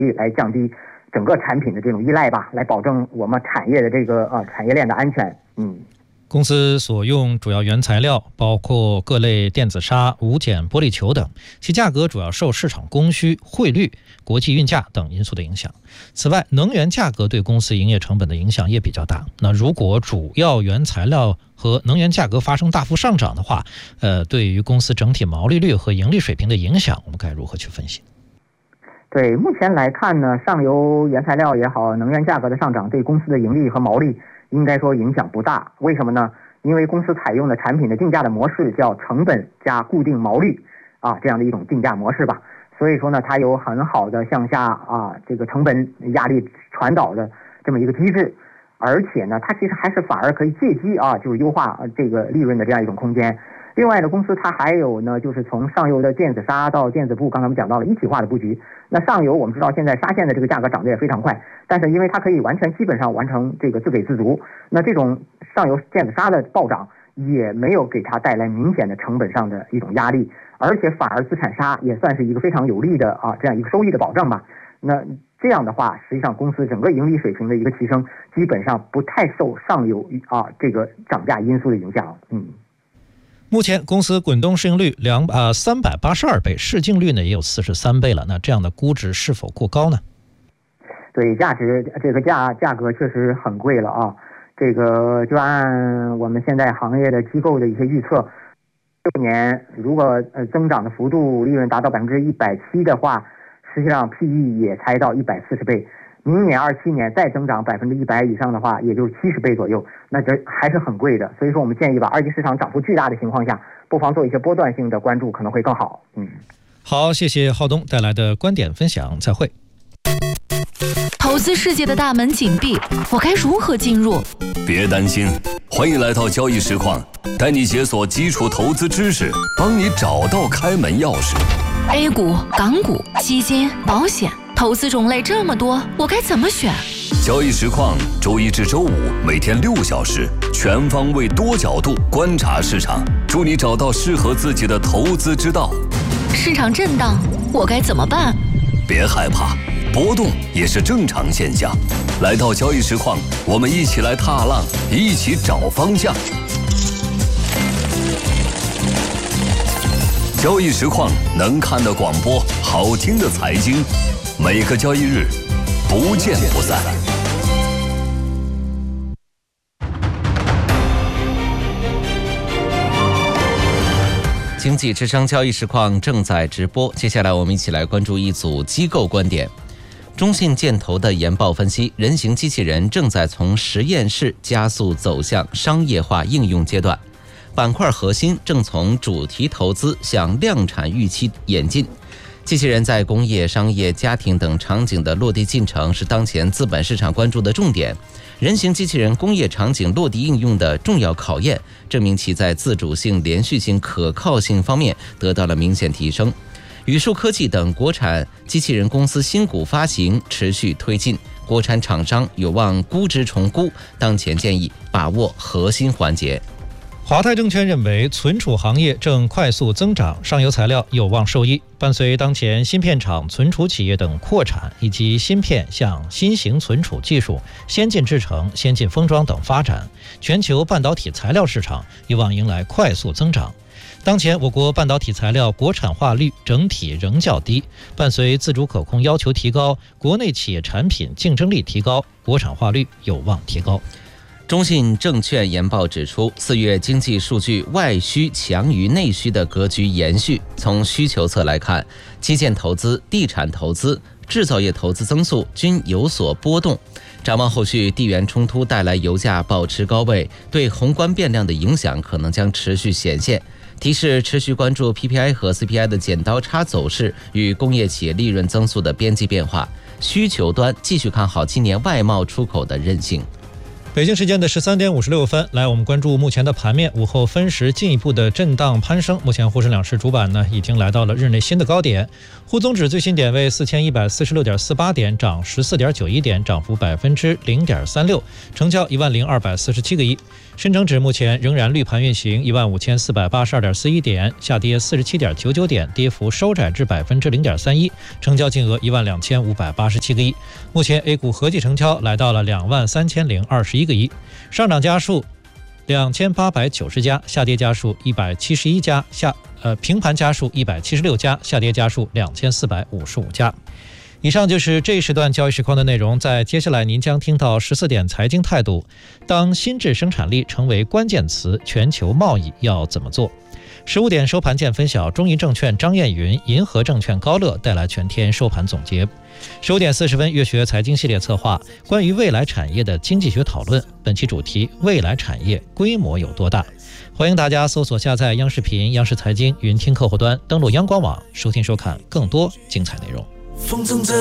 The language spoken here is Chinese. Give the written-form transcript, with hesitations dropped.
来降低整个产品的这种依赖吧，来保证我们产业的这个产业链的安全。 公司所用主要原材料包括各类电子纱、无碱玻璃球等，其价格主要受市场供需、汇率、国际运价等因素的影响。此外，能源价格对公司营业成本的影响也比较大。那如果主要原材料和能源价格发生大幅上涨的话，对于公司整体毛利率和盈利水平的影响，我们该如何去分析？ 对，目前来看呢，上游原材料也好，能源价格的上涨对公司的盈利和毛利应该说影响不大。为什么呢？因为公司采用的产品的定价的模式叫成本加固定毛利这样的一种定价模式吧。所以说呢，它有很好的向下这个成本压力传导的这么一个机制，而且呢，它其实还是反而可以借机就是优化这个利润的这样一种空间。另外呢，公司它还有呢，就是从上游的电子纱到电子布，刚才我们讲到了一体化的布局。那上游我们知道现在纱线的这个价格涨得也非常快，但是因为它可以基本上完成这个自给自足，那这种上游电子纱的暴涨也没有给它带来明显的成本上的一种压力，而且反而资产纱也算是一个非常有利的这样一个收益的保障吧。那这样的话，实际上公司整个盈利水平的一个提升，基本上不太受上游这个涨价因素的影响。 目前公司滚动市盈率382倍，市净率呢也有43倍了。那这样的估值是否过高呢？ 对，这个价格确实很贵了这个就按我们现在行业的机构的一些预测，6年如果增长的幅度利润达到170%的话，实际上 PE 也才到140倍。明年27年再增长100%以上的话，也就是70倍左右，那这还是很贵的。所以说我们建议吧，二级市场涨幅巨大的情况下，不妨做一些波段性的关注，可能会更好。 好，谢谢浩东带来的观点分享，再会。 投资世界的大门紧闭，我该如何进入？ 别担心，欢迎来到交易实况，带你解锁基础投资知识，帮你找到开门钥匙。 A 股、港股、基金、保险，投资种类这么多，我该怎么选？ 交易实况周一至周五每天6小时，全方位多角度观察市场，助你找到适合自己的投资之道。 市场震荡，我该怎么办？ 别害怕，波动也是正常现象。来到交易实况，我们一起来踏浪，一起找方向。交易实况能看的广播，好听的财经，每个交易日不见不散。 经济之声交易实况正在直播，接下来我们一起来关注一组机构观点。中信建投的研报分析，人形机器人正在从实验室加速走向商业化应用阶段，板块核心正从主题投资向量产预期演进。机器人在工业、商业、家庭等场景的落地进程是当前资本市场关注的重点。人形机器人工业场景落地应用的重要考验，证明其在自主性、连续性、可靠性方面得到了明显提升。宇树科技等国产机器人公司新股发行持续推进，国产厂商有望估值重估，当前建议把握核心环节。 华泰证券认为，存储行业正快速增长，上游材料有望受益。伴随当前芯片厂、存储企业等扩产，以及芯片向新型存储技术、先进制程、先进封装等发展，全球半导体材料市场有望迎来快速增长。当前我国半导体材料国产化率整体仍较低，伴随自主可控要求提高，国内企业产品竞争力提高，国产化率有望提高。 中信证券研报指出，4月经济数据外需强于内需的格局延续。从需求侧来看，基建投资、地产投资、制造业投资增速均有所波动。展望后续，地缘冲突带来油价保持高位，对宏观变量的影响可能将持续显现。提示持续关注 PPI 和 CPI 的剪刀差走势与工业企业利润增速的边际变化。需求端继续看好今年外贸出口的韧性。 北京时间的13点56分，来我们关注目前的盘面。午后分时进一步的震荡攀升，目前沪深两市主板呢已经来到了日内新的高点。沪综指最新点位4146.48点，涨14.91点，涨幅0.36%，成交10247个亿。深成指目前仍然绿盘运行，15482.41点，下跌47.99点，跌幅收窄至0.31%，成交金额12587个亿。目前 A 股合计成交来到了23021个亿，上涨家数2890家，下跌家数171家，平盘家数176家，下跌家数2455家。以上就是这一时段交易实况的内容，在接下来您将听到14点财经态度。当新质生产力成为关键词，全球贸易要怎么做？15点收盘见分晓，中银证券张艳云、银河证券高乐带来全天收盘总结。15点40分，乐学财经系列策划关于未来产业的经济学讨论，本期主题：未来产业规模有多大？欢迎大家搜索下载央视频、央视财经云听客户端，登录央广网收听收看更多精彩内容。